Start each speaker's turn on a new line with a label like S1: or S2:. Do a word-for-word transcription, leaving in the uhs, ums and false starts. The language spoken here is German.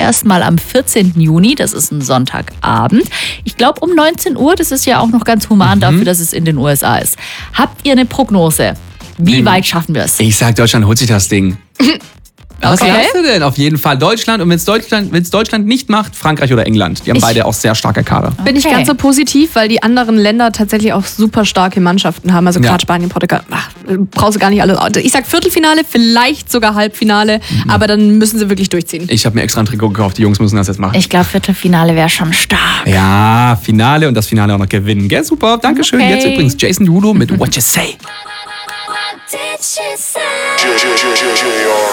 S1: erstmal am vierzehnten Juni, das ist ein Sonntagabend. Ich glaube um neunzehn Uhr, das ist ja auch noch ganz human mhm. dafür, dass es in den U S A ist. Habt ihr eine Prognose? Wie mhm. weit schaffen wir es?
S2: Ich sag, Deutschland holt sich das Ding. Was
S1: Okay.
S2: sagst du denn? Auf jeden Fall Deutschland. Und wenn es Deutschland, wenn's Deutschland nicht macht, Frankreich oder England. Die haben
S3: Ich-
S2: beide auch sehr starke Kader.
S3: Bin ich
S1: Okay.
S3: ganz so positiv, weil die anderen Länder tatsächlich auch super starke Mannschaften haben. Also
S2: Ja.
S3: gerade Spanien, Portugal, ach, brauchst du gar nicht alles. Ich sag Viertelfinale, vielleicht sogar Halbfinale,
S2: Mhm.
S3: aber dann müssen sie wirklich durchziehen.
S2: Ich habe mir extra ein Trikot gekauft. Die Jungs müssen das jetzt machen.
S1: Ich glaube, Viertelfinale wäre schon stark.
S2: Ja, Finale und das Finale auch noch gewinnen. Gell, super. Dankeschön.
S1: Okay.
S2: Jetzt übrigens Jason Derulo mit What You Say.
S4: What did she say?